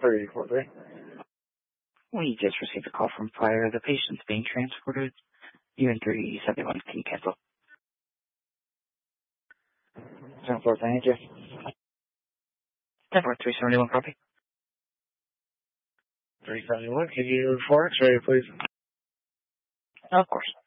343. We just received a call from Fire. The patient's being transported. UN 371, can you cancel? 10-4, thank you. 10-4, 371, copy. 371, can you 4 X-ray, please? Of course.